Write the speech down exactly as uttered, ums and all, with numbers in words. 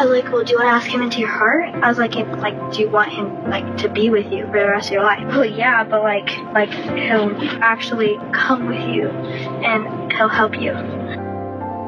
I was like, well, do you want to ask him into your heart? I was like, if, like, do you want him, like, to be with you for the rest of your life? Well, yeah, but, like, like, he'll actually come with you, and he'll help you.